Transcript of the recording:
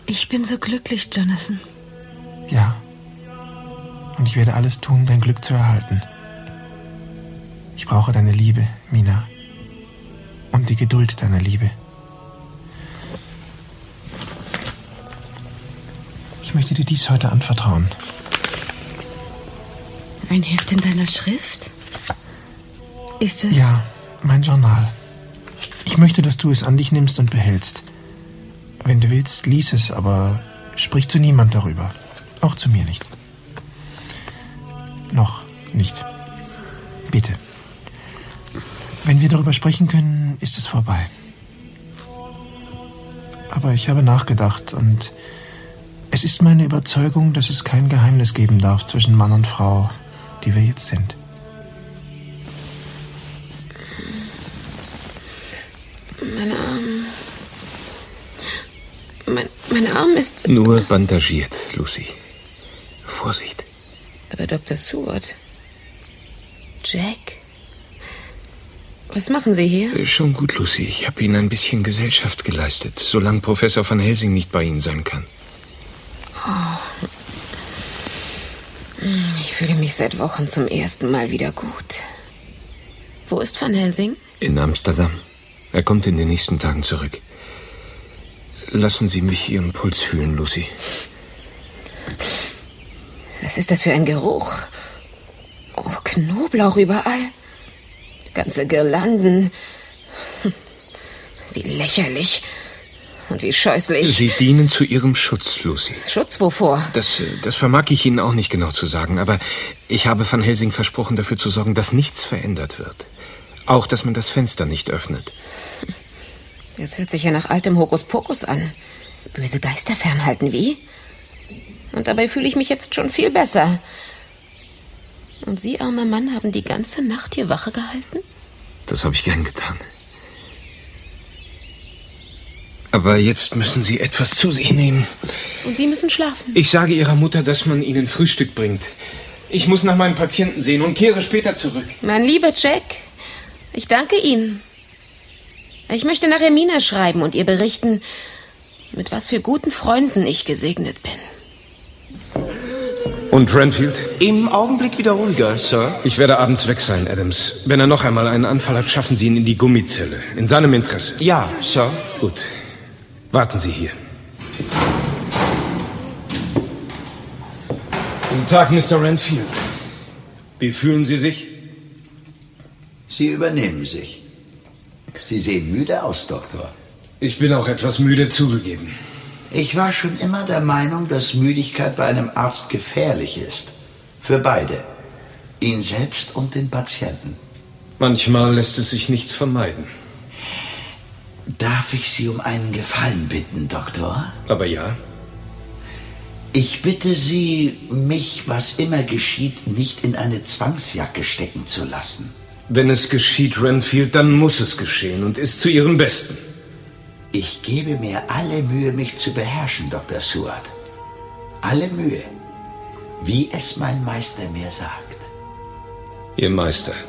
Ich bin so glücklich, Jonathan. Ja. Und ich werde alles tun, dein Glück zu erhalten. Ich brauche deine Liebe, Mina. Und die Geduld deiner Liebe. Ich möchte dir dies heute anvertrauen. Ein Heft in deiner Schrift? Ist es... Ja, mein Journal. Ich möchte, dass du es an dich nimmst und behältst. Wenn du willst, lies es, aber sprich zu niemand darüber. Auch zu mir nicht. Noch nicht. Bitte. Wenn wir darüber sprechen können, ist es vorbei. Aber ich habe nachgedacht und es ist meine Überzeugung, dass es kein Geheimnis geben darf zwischen Mann und Frau, die wir jetzt sind. Mein Arm ist... Nur bandagiert, Lucy. Vorsicht. Aber Dr. Seward... Jack... Was machen Sie hier? Schon gut, Lucy. Ich habe Ihnen ein bisschen Gesellschaft geleistet, solange Professor Van Helsing nicht bei Ihnen sein kann. Oh. Ich fühle mich seit Wochen zum ersten Mal wieder gut. Wo ist Van Helsing? In Amsterdam. Er kommt in den nächsten Tagen zurück. Lassen Sie mich Ihren Puls fühlen, Lucy. Was ist das für ein Geruch? Oh, Knoblauch überall. Ganze Girlanden. Wie lächerlich. Und wie scheußlich. Sie dienen zu Ihrem Schutz, Lucy. Schutz wovor? Das vermag ich Ihnen auch nicht genau zu sagen, aber ich habe Van Helsing versprochen, dafür zu sorgen, dass nichts verändert wird. Auch, dass man das Fenster nicht öffnet. Das hört sich ja nach altem Hokuspokus an. Böse Geister fernhalten, wie? Und dabei fühle ich mich jetzt schon viel besser. Und Sie, armer Mann, haben die ganze Nacht hier Wache gehalten? Das habe ich gern getan. Aber jetzt müssen Sie etwas zu sich nehmen. Und Sie müssen schlafen. Ich sage Ihrer Mutter, dass man Ihnen Frühstück bringt. Ich muss nach meinen Patienten sehen und kehre später zurück. Mein lieber Jack, ich danke Ihnen. Ich möchte nach Hermina schreiben und ihr berichten, mit was für guten Freunden ich gesegnet bin. Und Renfield? Im Augenblick wieder ruhiger, Sir. Ich werde abends weg sein, Adams. Wenn er noch einmal einen Anfall hat, schaffen Sie ihn in die Gummizelle. In seinem Interesse. Ja, Sir. Gut. Warten Sie hier. Guten Tag, Mr. Renfield. Wie fühlen Sie sich? Sie übernehmen sich. Sie sehen müde aus, Doktor. Ich bin auch etwas müde, zugegeben. Ich war schon immer der Meinung, dass Müdigkeit bei einem Arzt gefährlich ist. Für beide. Ihn selbst und den Patienten. Manchmal lässt es sich nicht vermeiden. Darf ich Sie um einen Gefallen bitten, Doktor? Aber ja. Ich bitte Sie, mich, was immer geschieht, nicht in eine Zwangsjacke stecken zu lassen. Wenn es geschieht, Renfield, dann muss es geschehen und ist zu Ihrem Besten. Ich gebe mir alle Mühe, mich zu beherrschen, Dr. Seward. Alle Mühe. Wie es mein Meister mir sagt. Ihr Meister?